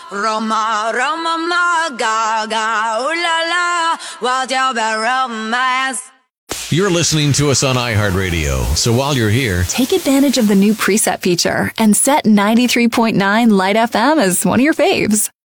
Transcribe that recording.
Roma, Roma, ma, ga, ooh la la, what's your bad romance? You're listening to us on iHeartRadio, so while you're here, take advantage of the new preset feature and set 93.9 Light FM as one of your faves.